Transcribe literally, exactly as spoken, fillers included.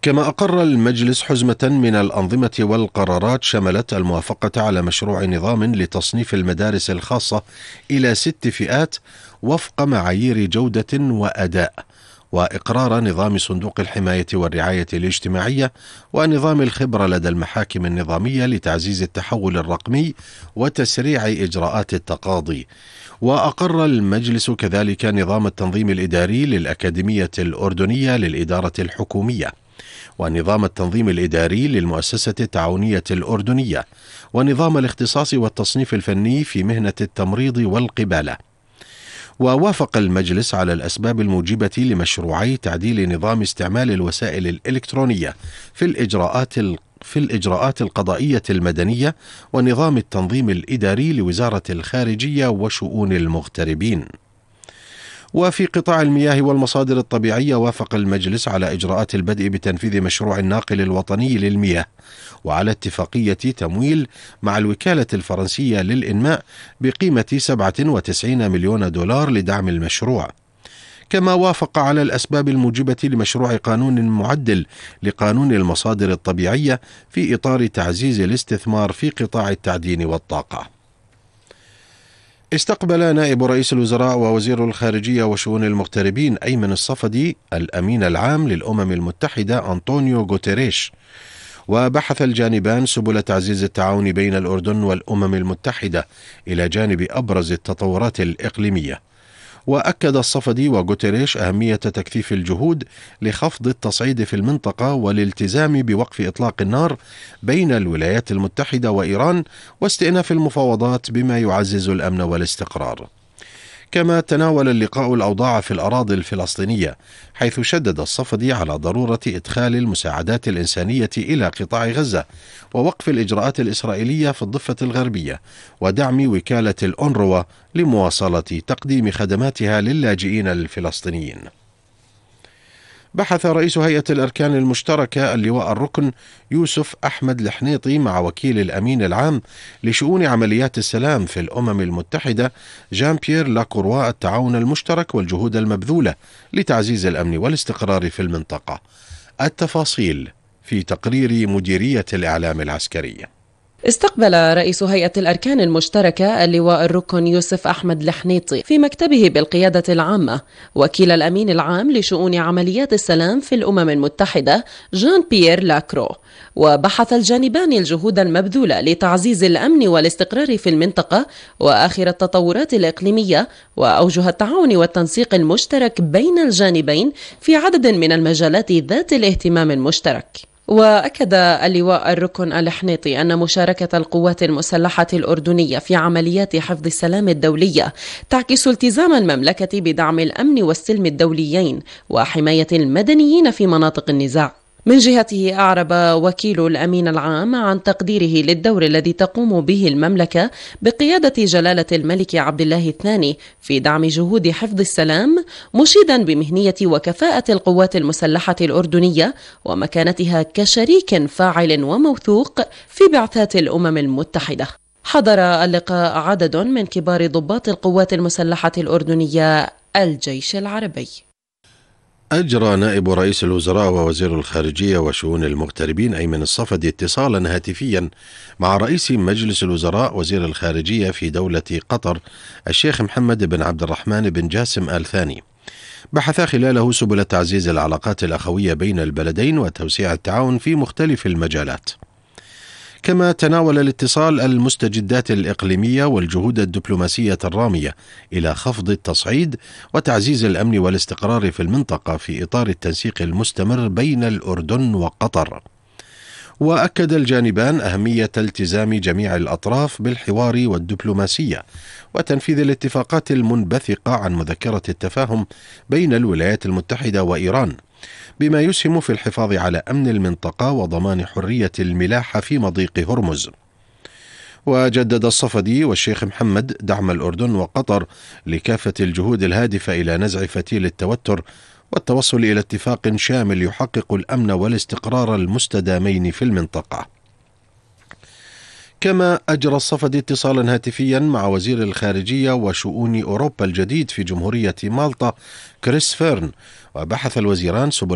كما أقر المجلس حزمة من الأنظمة والقرارات شملت الموافقة على مشروع نظام لتصنيف المدارس الخاصة إلى ست فئات وفق معايير جودة وأداء، وإقرار نظام صندوق الحماية والرعاية الاجتماعية ونظام الخبرة لدى المحاكم النظامية لتعزيز التحول الرقمي وتسريع إجراءات التقاضي. وأقر المجلس كذلك نظام التنظيم الإداري للأكاديمية الأردنية للإدارة الحكومية، ونظام التنظيم الإداري للمؤسسة التعاونية الأردنية، ونظام الاختصاص والتصنيف الفني في مهنة التمريض والقبالة. ووافق المجلس على الأسباب الموجبة لمشروعي تعديل نظام استعمال الوسائل الإلكترونية في الإجراءات في الإجراءات القضائية المدنية، ونظام التنظيم الإداري لوزارة الخارجية وشؤون المغتربين. وفي قطاع المياه والمصادر الطبيعية وافق المجلس على إجراءات البدء بتنفيذ مشروع الناقل الوطني للمياه، وعلى اتفاقية تمويل مع الوكالة الفرنسية للإنماء بقيمة سبعة وتسعين مليون دولار لدعم المشروع. كما وافق على الأسباب الموجبة لمشروع قانون معدل لقانون المصادر الطبيعية في إطار تعزيز الاستثمار في قطاع التعدين والطاقة. استقبل نائب رئيس الوزراء ووزير الخارجية وشؤون المغتربين أيمن الصفدي الأمين العام للأمم المتحدة أنطونيو غوتيريش، وبحث الجانبان سبل تعزيز التعاون بين الأردن والأمم المتحدة إلى جانب أبرز التطورات الإقليمية. وأكد الصفدي وغوتيريش أهمية تكثيف الجهود لخفض التصعيد في المنطقة والالتزام بوقف إطلاق النار بين الولايات المتحدة وإيران واستئناف المفاوضات بما يعزز الأمن والاستقرار. كما تناول اللقاء الأوضاع في الأراضي الفلسطينية، حيث شدد الصفدي على ضرورة إدخال المساعدات الإنسانية إلى قطاع غزة ووقف الإجراءات الإسرائيلية في الضفة الغربية ودعم وكالة الأونروا لمواصلة تقديم خدماتها للاجئين الفلسطينيين. بحث رئيس هيئة الأركان المشتركة اللواء الركن يوسف أحمد الحنيطي مع وكيل الأمين العام لشؤون عمليات السلام في الأمم المتحدة جان بيير لاكوروا التعاون المشترك والجهود المبذولة لتعزيز الأمن والاستقرار في المنطقة. التفاصيل في تقرير مديرية الإعلام العسكرية. استقبل رئيس هيئة الأركان المشتركة اللواء الركن يوسف أحمد الحنيطي في مكتبه بالقيادة العامة وكيل الأمين العام لشؤون عمليات السلام في الأمم المتحدة جان بيير لاكرو، وبحث الجانبان الجهود المبذولة لتعزيز الأمن والاستقرار في المنطقة وآخر التطورات الإقليمية وأوجه التعاون والتنسيق المشترك بين الجانبين في عدد من المجالات ذات الاهتمام المشترك. وأكد اللواء الركن الحنيطي أن مشاركة القوات المسلحة الأردنية في عمليات حفظ السلام الدولية تعكس التزام المملكة بدعم الأمن والسلم الدوليين وحماية المدنيين في مناطق النزاع. من جهته أعرب وكيل الأمين العام عن تقديره للدور الذي تقوم به المملكة بقيادة جلالة الملك عبد الله الثاني في دعم جهود حفظ السلام، مشيدا بمهنية وكفاءة القوات المسلحة الأردنية ومكانتها كشريك فاعل وموثوق في بعثات الأمم المتحدة. حضر اللقاء عدد من كبار ضباط القوات المسلحة الأردنية الجيش العربي. أجرى نائب رئيس الوزراء ووزير الخارجية وشؤون المغتربين أيمن الصفدي اتصالا هاتفيا مع رئيس مجلس الوزراء وزير الخارجية في دولة قطر الشيخ محمد بن عبد الرحمن بن جاسم آل ثاني. بحث خلاله سبل تعزيز العلاقات الأخوية بين البلدين وتوسيع التعاون في مختلف المجالات. كما تناول الاتصال المستجدات الإقليمية والجهود الدبلوماسية الرامية إلى خفض التصعيد وتعزيز الأمن والاستقرار في المنطقة في إطار التنسيق المستمر بين الأردن وقطر. وأكد الجانبان أهمية التزام جميع الأطراف بالحوار والدبلوماسية وتنفيذ الاتفاقات المنبثقة عن مذكرة التفاهم بين الولايات المتحدة وإيران، بما يسهم في الحفاظ على أمن المنطقة وضمان حرية الملاحة في مضيق هرمز. وجدد الصفدي والشيخ محمد دعم الأردن وقطر لكافة الجهود الهادفة إلى نزع فتيل التوتر والتوصل إلى اتفاق شامل يحقق الأمن والاستقرار المستدامين في المنطقة. كما أجرى الصفدي اتصالا هاتفيا مع وزير الخارجية وشؤون أوروبا الجديد في جمهورية مالطا كريس فيرن، وبحث الوزيران سبل